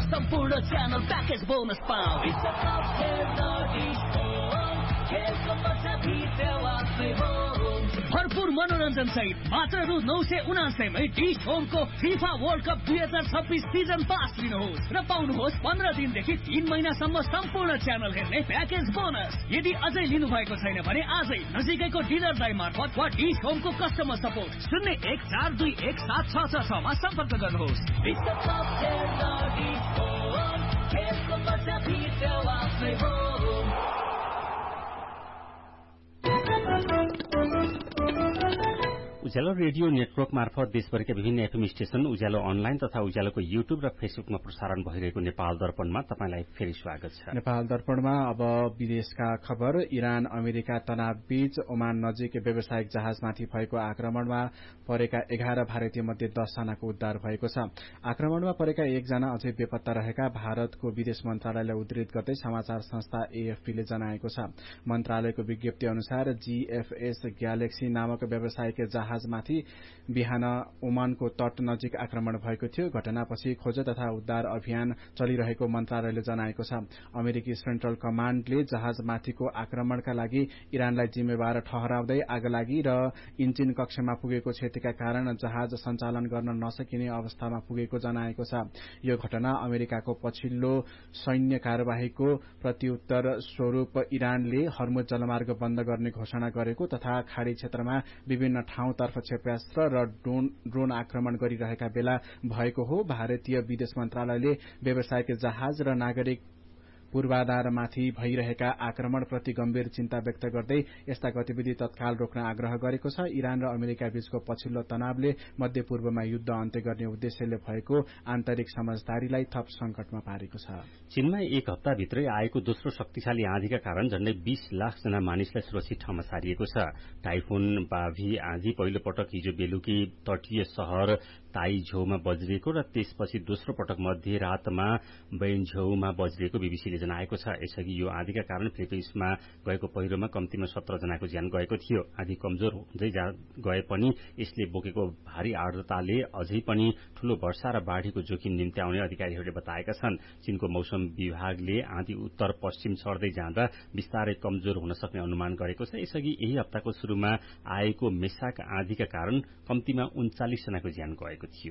सम्पूर्ण channel package bonus पाऊ भरपूर मनोरञ्जन सहित मात्र रु 979 मै dish होमको FIFA world cup 2026 season pass लिनुहोस् र पाउनुहोस् 15 दिनदेखि 3 महिनासम्म सम्पूर्ण च्यानल हेर्ने प्याकेज बोनस। यदि अझै लिनु भएको छैन भने आजै नजिकैको डिलर दाइ मार्फत वा डिश होमको कस्टमर सपोर्ट 01421766 मा सम्पर्क गर्नुहोस्। उज्यालो रेडियो नेटवर्क मार्फत देशभरिका विभिन्न एफएम स्टेशन, उज्यालो अनलाइन तथा उज्यालोको युट्युब र फेसबुकमा प्रसारण भइरहेको नेपाल दर्पणमा तपाईलाई फेरि स्वागत छ। नेपाल दर्पणमा अब विदेशका खबर। इरान अमेरिका तनावबीच ओमान नजिक व्यावसायिक जहाजमाथि भएको आक्रमणमा परेका 11 भारतीय मध्ये 10 जनाको उद्धार भएको छ। आक्रमणमा परेका 1 जना अझै बेपत्ता रहेका भारतको विदेश मन्त्रालयलाई उद्धृत गर्दै समाचार संस्था एएफपीले जनाएको छ। मन्त्रालयको विज्ञप्ति अनुसार जीएफएस ग्यालेक्सी नामक व्यावसायिक जहाजमाथि बिहान ओमानको तट नजिक आक्रमण भएको थियो। घटनापछि खोज तथा उद्धार अभियान चलिरहेको मन्त्रालयले जनाएको छ। अमेरिकी सेन्ट्रल कमाण्डले जहाजमाथिको आक्रमणका लागि इरानलाई जिम्मेवार ठहराउँदै आगलागी र इन्जिन कक्षमा पुगेको क्षतिका कारण जहाज सञ्चालन गर्न नसकिने अवस्थामा पुगेको जनाएको छ। यो घटना अमेरिकाको पछिल्लो सैन्य कार्यवाहीको प्रत्युत्तर स्वरूप इरानले हर्मुज जलमार्ग बन्द गर्ने घोषणा गरेको तथा खाड़ी क्षेत्रमा विभिन्न ठाउँतर्फ क्षेप्यास्त्र र ड्रोन आक्रमण गरिरहेका बेला भएको हो। भारतीय विदेश मन्त्रालयले व्यावसायिक जहाज र नागरिक पूर्वाधारमाथि भइरहेका आक्रमणप्रति गम्भीर चिन्ता व्यक्त गर्दै यस्ता गतिविधि तत्काल रोक्न आग्रह गरेको छ। इरान र अमेरिका बीचको पछिल्लो तनावले मध्यपूर्वमा युद्ध अन्त्य गर्ने उद्देश्यले भएको आन्तरिक समझदारीलाई थप संकटमा पारेको छ। चीनमा एक हप्ताभित्रै आएको दोस्रो शक्तिशाली आँधीका कारण झण्डै 20 लाख जना मानिसलाई सुरक्षित ठाउँमा सारिएको छ। टाइफुन बाभी आँधी पहिलो पटक हिजो बेलुकी तटीय शहर ताइझौमा बज्रिएको र त्यसपछि दोस्रो पटक मध्यरातमा बैनझौमा बज्रिएको बीबीसीले जनाएको छ। यसअघि यो आँधीका कारण फिलिपिन्समा गएको पहिरोमा कम्तीमा 17 जनाको ज्यान गएको थियो। आँधी कमजोर हुँदै गए पनि यसले बोकेको भारी आर्द्रताले अझै पनि ठूलो वर्षा र बाढ़ीको जोखिम निम्त्याउने अधिकारीहरूले बताएका छन्। चीनको मौसम विभागले आँधी उत्तर पश्चिम सर्दै जाँदा विस्तारै कमजोर हुन सक्ने अनुमान गरेको छ। यसअघि यही हप्ताको शुरूमा आएको मेसाक आँधीका कारण कम्तीमा 39 जनाको ज्यान गएको थियो।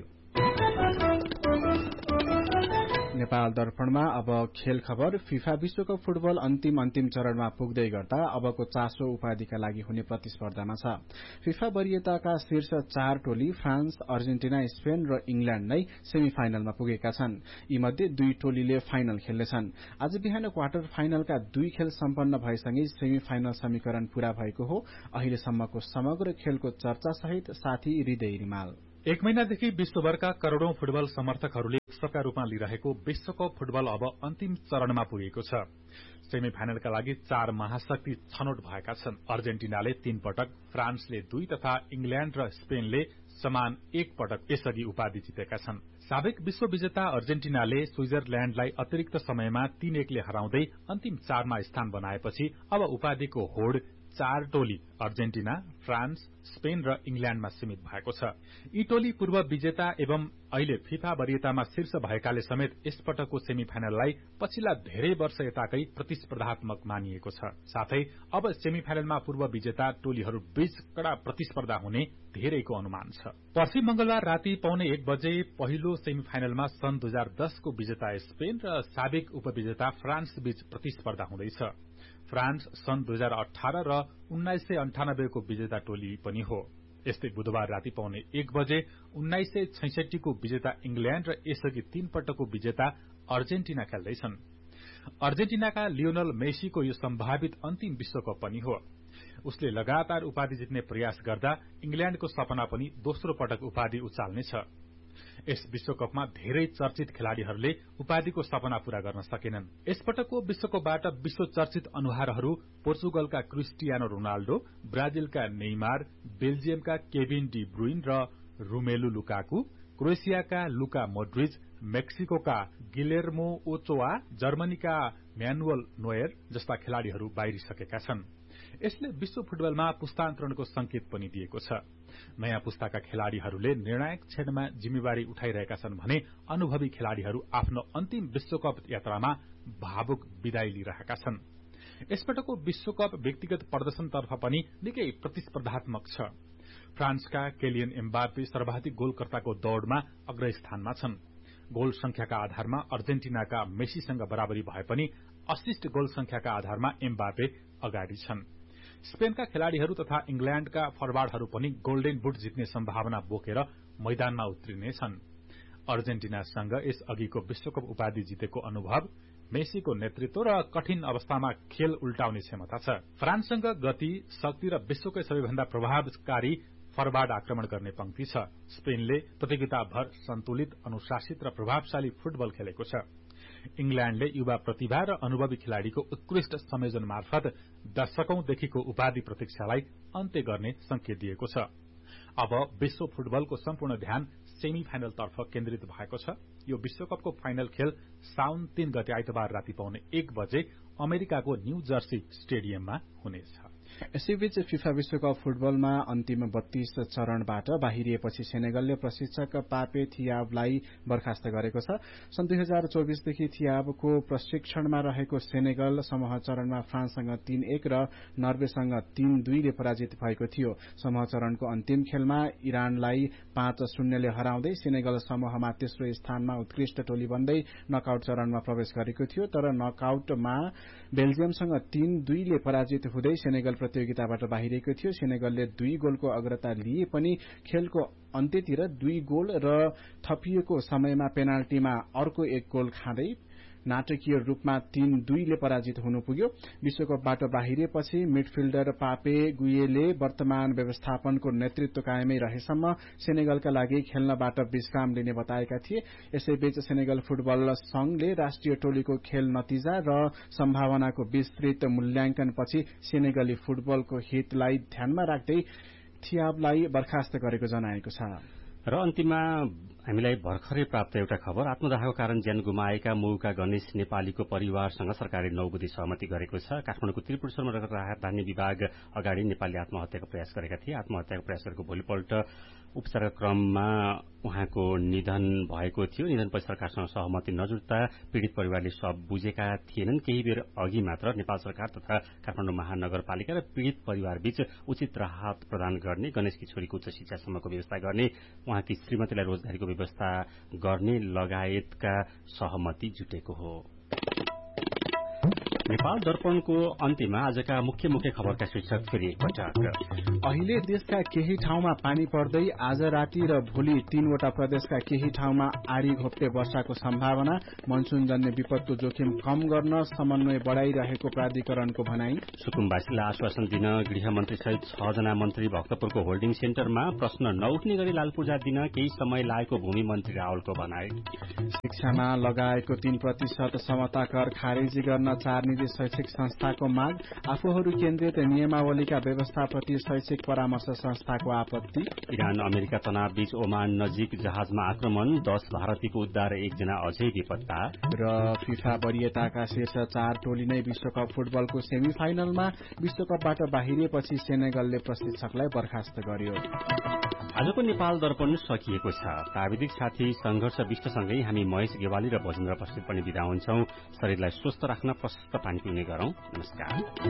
नेपाल दर्पणमा अब खेल खबर। फिफा विश्वकप फुटबल अन्तिम चरणमा पुग्दै गर्दा अबको चासो उपाधिका लागि हुने प्रतिस्पर्धामा छ। फिफा वरियताका शीर्ष 4 टोली फ्रान्स, अर्जेन्टिना, स्पेन र इंग्ल्याण्ड नै सेमी फाइनलमा पुगेका छन्। यी मध्ये 2 टोलीले फाइनल खेल्नेछन्। आज बिहान क्वार्टर फाइनलका 2 खेल सम्पन्न भएसँगै सेमी फाइनल समीकरण पूरा भएको हो। अहिलेसम्मको समग्र खेलको चर्चा सहित साथी हृदय रिमाल। 1 महिनादेखि विश्वभरका करोड़ौं फुटबल समर्थकहरूले उत्सवका रूपमा लिइरहेको विश्वकप फुटबल अब अन्तिम चरणमा पुगेको छ। सेमी फाइनलका लागि 4 महाशक्ति छनौट भएका छन्। अर्जेन्टिनाले 3 पटक, फ्रान्सले 2 तथा इंग्ल्याण्ड र स्पेनले समान 1 पटक यसअघि उपाधि जितेका छन्। साबिक विश्व विजेता अर्जेन्टिनाले स्विजरल्याण्डलाई अतिरिक्त समयमा 3-1 ले हराउँदै अन्तिम 4 मा स्थान बनाएपछि अब उपाधिको होड 4 टोली अर्जेन्टिना, फ्रान्स, स्पेन र इंग्ल्याण्डमा सीमित भएको छ। यी टोली पूर्व विजेता एवं अहिले फिफा वरियतामा शीर्ष भएकाले समेत यसपटकको सेमी फाइनललाई पछिल्ला धेरै वर्ष यताकै प्रतिस्पर्धात्मक मानिएको छ। साथै अब सेमी फाइनलमा पूर्व विजेता टोलीहरू बीच कड़ा प्रतिस्पर्धा हुने धेरैको अनुमान छ। पर्सि मंगलबार राति 1:15 बजे पहिलो सेमी फाइनलमा सन् 2010 को विजेता स्पेन र साबिक उपविजेता फ्रान्स बीच प्रतिस्पर्धा हुँदैछ। फ्रान्स सन् 2018 र 1998 को विजेता टोली पनि हो। यस्तै बुधबार राति 1:15 बजे 1966 को विजेता इंग्ल्याण्ड र यसअघि 3 पटकको विजेता अर्जेन्टिना खेल्दैछन्। अर्जेन्टिनाका लियोनल मेसीको यो सम्भावित अन्तिम विश्वकप पनि हो। उसले लगातार उपाधि जित्ने प्रयास गर्दा इंग्ल्याण्डको सपना पनि दोस्रो पटक उपाधि उचाल्नेछ। यस विश्वकपमा धेरै चर्चित खेलाड़ीहरूले उपाधिको सपना पूरा गर्न सकेनन्। यसपटकको विश्वकपबाट विश्व चर्चित अनुहारहरू पोर्चुगलका Cristiano Ronaldo, ब्राजिलका Neymar, बेल्जियमका Kevin D Bruyn र Romelu लुकाकु, क्रोएशियाका Luka Modric, मेक्सिकोका Guillermo ओचोआ, जर्मनीका manual Noire जस्ता खेलाड़ीहरू बाहिरिसकेका छन्। यसले विश्व फुटबलमा पुस्तान्तरणको संकेत पनि दिएको छ। नयाँ पुस्ताका खेलाड़ीहरूले निर्णायक क्षणमा जिम्मेवारी उठाइरहेका छन् भने अनुभवी खेलाड़ीहरू आफ्नो अन्तिम विश्वकप यात्रामा भावुक विदाई लिइरहेका छन्। यसपटकको विश्वकप व्यक्तिगत प्रदर्शनतर्फ पनि निकै प्रतिस्पर्धात्मक छ। फ्रान्सका केलियन एम्बापे सर्वाधिक गोलकर्ताको दौड़मा अग्रस्थानमा छन्। गोल संख्याका आधारमा अर्जेन्टिनाका मेसीसँग बराबरी भए पनि असिस्ट गोल संख्याका आधारमा एम्बापे अगाडि छन्। स्पेनका खेलाड़ीहरू तथा इंग्ल्याण्डका फरवार्डहरू पनि गोल्डेन बुट जित्ने सम्भावना बोकेर मैदानमा उत्रिनेछन्। अर्जेन्टिनासँग यस अघिको विश्वकप उपाधि जितेको अनुभव, मेसीको नेतृत्व र कठिन अवस्थामा खेल उल्टाउने क्षमता छ। फ्रान्ससँग गति, शक्ति र विश्वकै सबैभन्दा प्रभावकारी फरवार्ड आक्रमण गर्ने पंक्ति छ। स्पेनले प्रतियोगिताभर सन्तुलित, अनुशासित र प्रभावशाली फुटबल खेलेको छ। इंग्ल्याण्डले युवा प्रतिभा र अनुभवी खेलाड़ीको उत्कृष्ट संयोजन मार्फत दशकौंदेखिको उपाधि प्रतीक्षालाई अन्त्य गर्ने संकेत दिएको छ। अब विश्व फुटबलको सम्पूर्ण ध्यान सेमी फाइनलतर्फ केन्द्रित भएको छ। यो विश्वकपको फाइनल खेल साउन 3 गते आइतबार राति पाउने 1 बजे अमेरिकाको न्यू जर्सी स्टेडियममा हुनेछ। यसैबीच फिफा विश्वकप फुटबलमा अन्तिम 32 चरणबाट बाहिरिएपछि सेनेगलले प्रशिक्षक पापे थियाबलाई बर्खास्त गरेको छ। सन् 2024 देखि थियाबको प्रशिक्षणमा रहेको सेनेगल समूह चरणमा फ्रान्ससँग 3-1 र नर्वेसँग 3-2 ले पराजित भएको थियो। समूह चरणको अन्तिम खेलमा इरानलाई 5-0 ले हराउँदै सेनेगल समूहमा तेस्रो स्थानमा उत्कृष्ट टोली बन्दै नकआउट चरणमा प्रवेश गरेको थियो। तर नकआउटमा बेल्जियमसँग 3-2 ले पराजित हुँदै सेनेगल प्रतियोगिताबाट बाहिरिएको थियो। सेनेगलले 2 गोलको अग्रता लिए पनि खेलको अन्त्यतिर 2 गोल र थपिएको समयमा पेनाल्टीमा अर्को 1 गोल खाँदै नाटकीय रूपमा 3-2 ले पराजित हुनु पुग्यो। विश्वकपबाट बाहिरिएपछि मिडफिल्डर पापे गुएले वर्तमान व्यवस्थापनको नेतृत्व कायमै रहेसम्म सेनेगलका लागि खेल्नबाट विश्राम लिने बताएका थिए। यसैबीच सेनेगल फुटबल संघले राष्ट्रिय टोलीको खेल नतिजा र सम्भावनाको विस्तृत मूल्याङ्कनपछि सेनेगली फुटबलको हितलाई ध्यानमा राख्दै थियाबलाई बर्खास्त गरेको जनाएको छ। र अन्तिममा हामीलाई भर्खरै प्राप्त एउटा खबर, आत्मदाहको कारण ज्यान गुमाएका मौका गणेश नेपालीको परिवारसँग सरकारले 9 बुँदे सहमति गरेको छ। काठमाडौँको त्रिपुरेश्वरमा राजधानी विभाग अगाडि नेपालले आत्महत्याको प्रयास गरेका थिए। आत्महत्याको प्रयास गरेको भोलिपल्ट उपचारका क्रममा उहाँको निधन भएको थियो। निधनपछि सरकारसँग सहमति नजुट्दा पीड़ित परिवारले सब बुझेका थिएनन्। केही बेर अघि मात्र नेपाल सरकार तथा काठमाडौँ महानगरपालिका र पीड़ित परिवारबीच उचित राहत प्रदान गर्ने, गणेशकी छोरीको उच्च शिक्षासम्मको व्यवस्था गर्ने, उहाँकी श्रीमतीलाई रोजगारीको व्यवस्था गर्ने लगायतका सहमति जुटेको हो। नेपाल दर्पणको अन्त्यमा आजका मुख्य खबरका शीर्षक फेरि एकपटक। अहिले देशका केही ठाउँमा पानी पर्दै आज राति र भोलि 3 वटा प्रदेशका केही ठाउँमा आड़ी घोप्टे वर्षाको सम्भावना। मनसूनजन्य विपदको जोखिम कम गर्न समन्वय बढ़ाइरहेको प्राधिकरणको भनाई। सुकुम्बासीलाई आश्वासन दिन गृहमन्त्री सहित 6 जना मन्त्री भक्तपुरको होल्डिङ सेन्टरमा। प्रश्न नउठ्ने गरी लालपूर्जा दिन केही समय लागेको भूमि मन्त्री रावलको भनाई। शिक्षामा लगाएको 3% समता कर खारेजी गर्न 4 निजी शैक्षिक संस्थाको माग। आफूहरू केन्द्रित नियमावलीका व्यवस्थाप्रति शैक्षिक परामर्श संस्थाको आपत्ति। इरान अमेरिका तनाव बीच ओमान नजिक जहाजमा आक्रमण, 10 भारतीयको उद्धार, 1 जना अझै बेपत्ता। र फिफा वरियताका शीर्ष 4 टोली नै विश्वकप फुटबलको सेमी फाइनलमा। विश्वकपबाट बाहिरिएपछि सेनेगलले प्रशिक्षकलाई बर्खास्त गर्यो। आजको नेपाल दर्पण सकिएको छ। प्राविधिक साथी संघर्ष विष्टसँगै हामी महेश गेवाली र भजेन्द्र प्रसिद्ध पनि बिदा हुन्छौं। शरीरलाई स्वस्थ राख्न प्रशस्त पानी पिउने गरौं। नमस्कार।